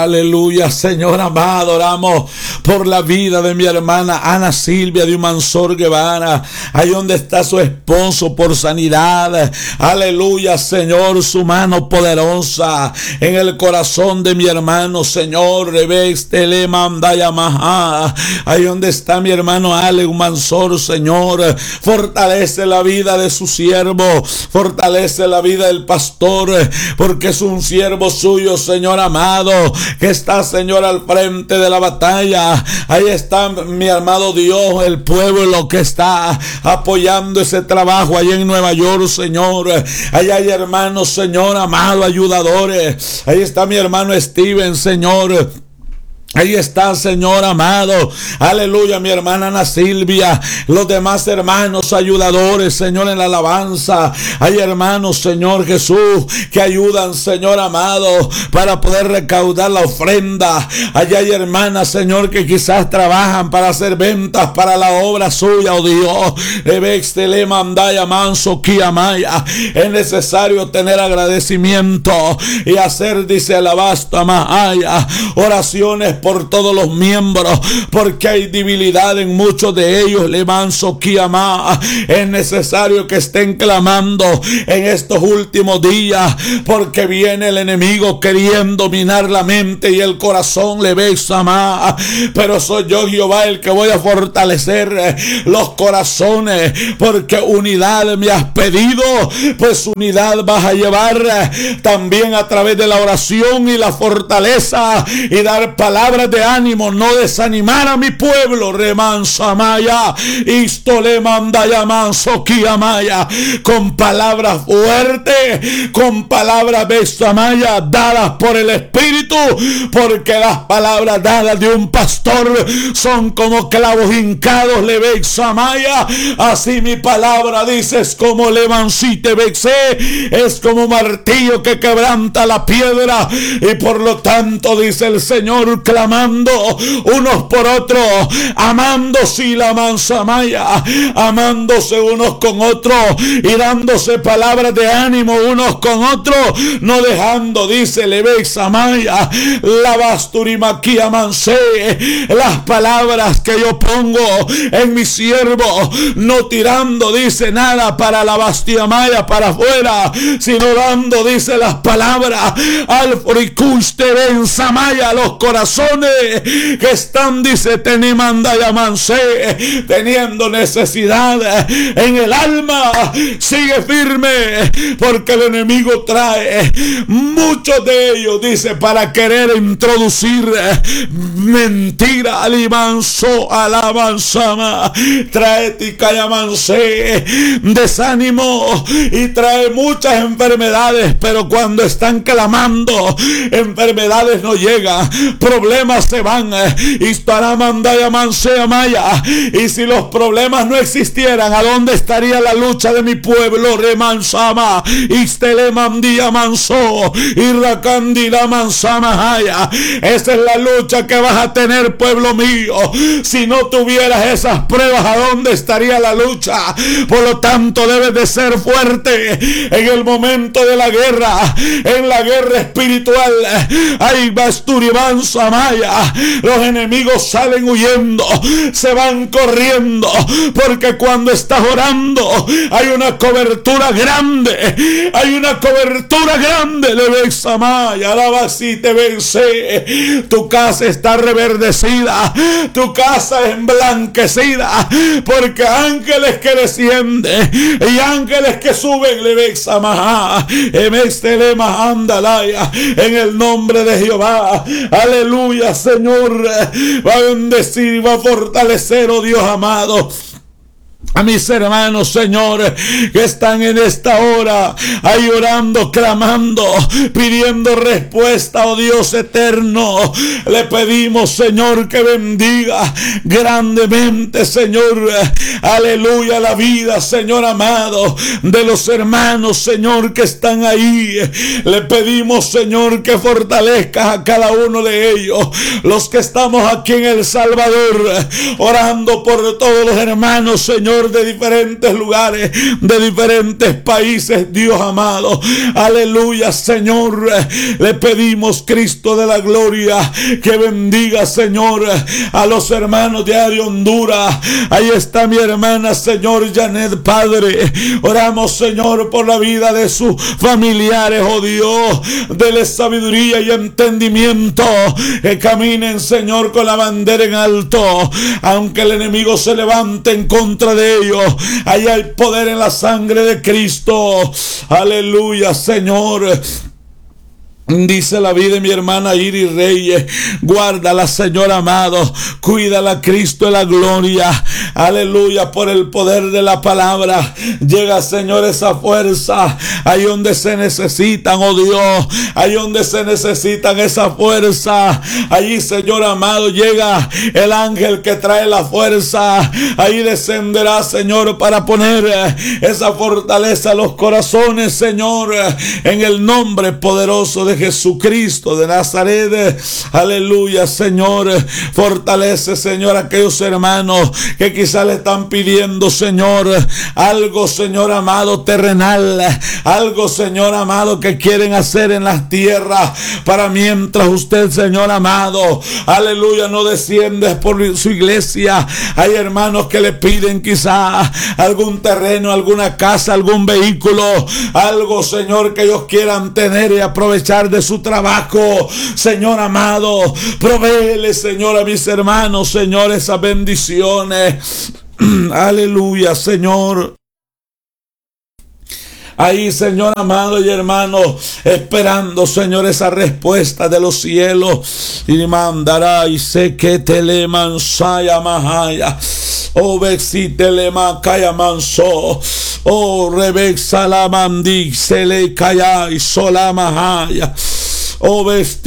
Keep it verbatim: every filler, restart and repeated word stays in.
Aleluya, Señor amado, oramos por la vida de mi hermana Ana Silvia de Humansor Guevara, ahí donde está su esposo, por sanidad. Aleluya, Señor, su mano poderosa en el corazón de mi hermano, Señor, Rebex Telemandaya Maha, ahí donde está mi hermano Ale Humansor, Señor, fortalece la vida de su siervo, fortalece la vida del pastor, porque es un siervo suyo, Señor amado, que está, Señor, al frente de la batalla. Ahí está mi amado Dios, el pueblo que está apoyando ese trabajo allá en Nueva York, Señor. Ahí hay hermanos, Señor amado, ayudadores. Ahí está mi hermano Steven, Señor. Ahí está, Señor amado, aleluya, mi hermana Ana Silvia, los demás hermanos ayudadores, Señor, en la alabanza. Hay hermanos, Señor Jesús, que ayudan, Señor amado, para poder recaudar la ofrenda. Allá hay hermanas, Señor, que quizás trabajan para hacer ventas para la obra suya, oh Dios. Es necesario tener agradecimiento y hacer, dice alabasto amaya, oraciones por todos los miembros, porque hay debilidad en muchos de ellos. Levanzo Kiamá. Es necesario que estén clamando en estos últimos días, porque viene el enemigo queriendo dominar la mente y el corazón. Le más, pero soy yo, Jehová, el que voy a fortalecer los corazones, porque unidad me has pedido, pues unidad vas a llevar también a través de la oración y la fortaleza, y dar palabras de ánimo, no desanimar a mi pueblo. Remansamaya, istole mandaya manso kiamaya, con palabras fuertes, con palabras besamaya dadas por el Espíritu, porque las palabras dadas de un pastor son como clavos hincados. Le besamaya, así mi palabra, dices, como levancite bexé, es como martillo que quebranta la piedra. Y por lo tanto, dice el Señor, clamando unos por otros, amándose y la mansamaya, amándose unos con otros y dándose palabras de ánimo unos con otros, no dejando, dice Lebesamaya, la basturimaquia mansé, las palabras que yo pongo en mi siervo, no tirando, dice, nada para la bastiamaya para afuera, sino dando, dice, las palabras al fricuste bensamaya, los corazones que están, dice, tenimandaya mansé, teniendo necesidad en el alma. Sigue firme, porque el enemigo trae muchos de ellos, dice, para querer introducir mentira al imanso alabanzama, trae ticayamansé, desánimo, y trae muchas enfermedades, pero cuando están clamando, enfermedades no llegan, problemas se van, y si los problemas no existieran, ¿a dónde estaría la lucha de mi pueblo? Remansama, Istelemandia manso, Irrakandila mansama. Esa es la lucha que vas a tener, pueblo mío. Si no tuvieras esas pruebas, ¿a dónde estaría la lucha? Por lo tanto, debes de ser fuerte en el momento de la guerra, en la guerra espiritual. Ay, Basturiban Samaya, los enemigos salen huyendo, se van corriendo, porque cuando estás orando hay una cobertura grande, hay una cobertura grande. Le ves a Maya, la y te vence, tu casa está reverdecida, tu casa es emblanquecida, porque ángeles que descienden y ángeles que suben. Le ves a Maha, en el nombre de Jehová, aleluya, Señor, va a bendecir, va a fortalecer, oh Dios amado, a mis hermanos, Señor, que están en esta hora ahí orando, clamando, pidiendo respuesta, oh Dios eterno. Le pedimos, Señor, que bendiga grandemente, Señor, aleluya, la vida, Señor amado, de los hermanos, Señor, que están ahí. Le pedimos, Señor, que fortalezcas a cada uno de ellos, los que estamos aquí en El Salvador, orando por todos los hermanos, Señor, Señor, de diferentes lugares, de diferentes países, Dios amado. Aleluya, Señor. Le pedimos, Cristo de la gloria, que bendiga, Señor, a los hermanos de, de Honduras. Ahí está mi hermana, Señor, Janet, Padre. Oramos, Señor, por la vida de sus familiares, oh Dios. Dele sabiduría y entendimiento, que caminen, Señor, con la bandera en alto, aunque el enemigo se levante en contra de ellos. Ahí hay poder en la sangre de Cristo. Aleluya, Señor. Dice la vida de mi hermana Iris Reyes, guárdala, Señor amado, cuídala, Cristo de la gloria, aleluya, por el poder de la palabra. Llega, Señor, esa fuerza ahí donde se necesitan, oh Dios, ahí donde se necesitan esa fuerza. Allí, Señor amado, llega el ángel que trae la fuerza. Ahí descenderá, Señor, para poner esa fortaleza a los corazones, Señor, en el nombre poderoso de Jesucristo de Nazaret. Aleluya, Señor. Fortalece, Señor, a aquellos hermanos que quizás le están pidiendo, Señor, algo, Señor amado, terrenal, algo, Señor amado, que quieren hacer en las tierras, para mientras usted, Señor amado, aleluya, no desciende por su iglesia. Hay hermanos que le piden quizás algún terreno, alguna casa, algún vehículo, algo, Señor, que ellos quieran tener y aprovechar de su trabajo. Señor amado, provéele, Señor, a mis hermanos, Señor, esas bendiciones. Aleluya, Señor. Ahí, Señor amado y hermano, esperando, Señor, esa respuesta de los cielos. Y mandará y sé que te le mansaya mahaya. O vexite le macaya manso. O rebexa la mandi se le calla y sola mahaya. O vesti